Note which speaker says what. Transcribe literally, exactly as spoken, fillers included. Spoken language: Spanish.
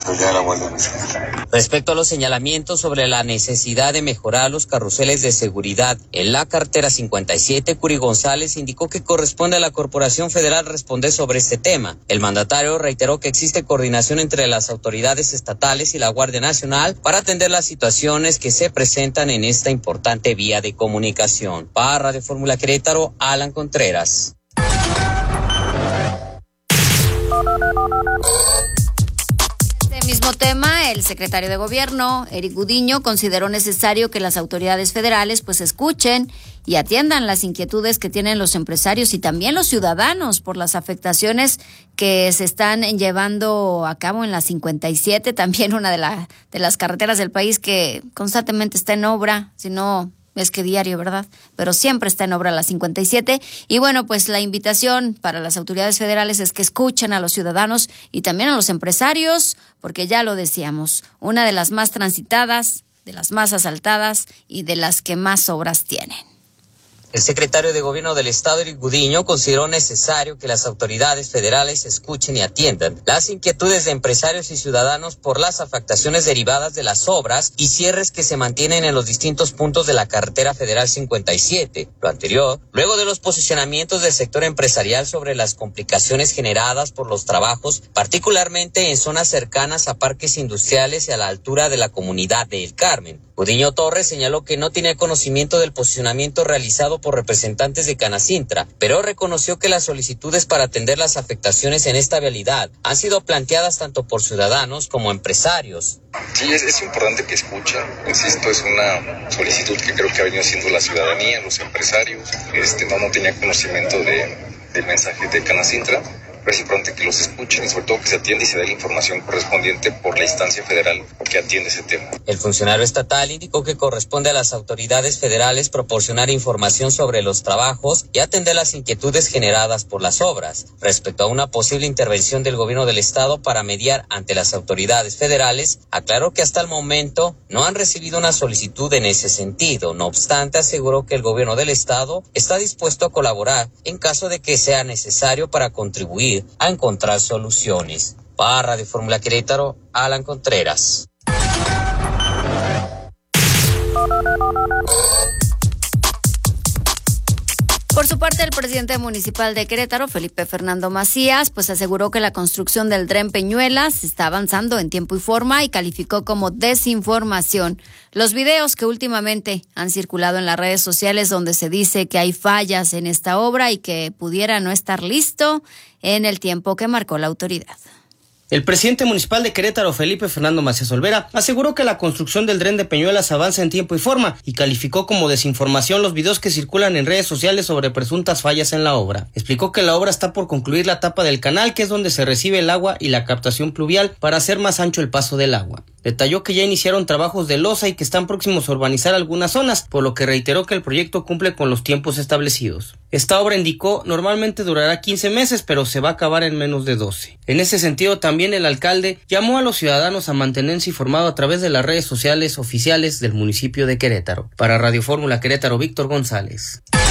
Speaker 1: pues ya era bueno.
Speaker 2: Respecto a los señalamientos sobre la necesidad de mejorar los carruseles de seguridad en la carretera cincuenta y siete, Curi González indicó que corresponde a la Corporación Federal responder sobre este tema. El mandatario reiteró que existe coordinación entre las autoridades estatales y la Guardia Nacional para atender las situaciones que se presentan en esta importante vía de comunicación. Para Radio Fórmula Querétaro, Alan Contreras.
Speaker 3: Mismo tema, el secretario de Gobierno, Eric Gudiño, consideró necesario que las autoridades federales pues escuchen y atiendan las inquietudes que tienen los empresarios y también los ciudadanos por las afectaciones que se están llevando a cabo en la cincuenta y siete, también una de, la, de las carreteras del país que constantemente está en obra, si no es que diario, ¿verdad? Pero siempre está en obra la cincuenta y siete. Y bueno, pues la invitación para las autoridades federales es que escuchen a los ciudadanos y también a los empresarios, porque ya lo decíamos, una de las más transitadas, de las más asaltadas y de las que más obras tienen.
Speaker 2: El secretario de Gobierno del Estado, Eric Gudiño, consideró necesario que las autoridades federales escuchen y atiendan las inquietudes de empresarios y ciudadanos por las afectaciones derivadas de las obras y cierres que se mantienen en los distintos puntos de la carretera federal cincuenta y siete. Lo anterior, luego de los posicionamientos del sector empresarial sobre las complicaciones generadas por los trabajos, particularmente en zonas cercanas a parques industriales y a la altura de la comunidad de El Carmen. Gudiño Torres señaló que no tiene conocimiento del posicionamiento realizado por representantes de Canacintra, pero reconoció que las solicitudes para atender las afectaciones en esta vialidad han sido planteadas tanto por ciudadanos como empresarios.
Speaker 4: Sí, es, es importante que escuchen, insisto, es una solicitud que creo que ha venido haciendo la ciudadanía, los empresarios, este no, no tenía conocimiento de, del mensaje de Canacintra. Pero es importante que los escuchen y sobre todo que se atienda y se dé la información correspondiente por la instancia federal que atiende ese tema.
Speaker 2: El funcionario estatal indicó que corresponde a las autoridades federales proporcionar información sobre los trabajos y atender las inquietudes generadas por las obras. Respecto a una posible intervención del gobierno del estado para mediar ante las autoridades federales, aclaró que hasta el momento no han recibido una solicitud en ese sentido. No obstante, aseguró que el gobierno del estado está dispuesto a colaborar en caso de que sea necesario para contribuir a encontrar soluciones. Para Radio Fórmula Querétaro, Alan Contreras.
Speaker 3: Por su parte, el presidente municipal de Querétaro, Felipe Fernando Macías, pues aseguró que la construcción del Tren Peñuelas está avanzando en tiempo y forma y calificó como desinformación los videos que últimamente han circulado en las redes sociales donde se dice que hay fallas en esta obra y que pudiera no estar listo en el tiempo que marcó la autoridad.
Speaker 5: El presidente municipal de Querétaro, Felipe Fernando Macías Olvera, aseguró que la construcción del Tren de Peñuelas avanza en tiempo y forma y calificó como desinformación los videos que circulan en redes sociales sobre presuntas fallas en la obra. Explicó que la obra está por concluir la tapa del canal, que es donde se recibe el agua y la captación pluvial para hacer más ancho el paso del agua. Detalló que ya iniciaron trabajos de losa y que están próximos a urbanizar algunas zonas, por lo que reiteró que el proyecto cumple con los tiempos establecidos. Esta obra, indicó, normalmente durará quince meses, pero se va a acabar en menos de doce. En ese sentido, también el alcalde llamó a los ciudadanos a mantenerse informados a través de las redes sociales oficiales del municipio de Querétaro. Para Radio Fórmula Querétaro, Víctor González.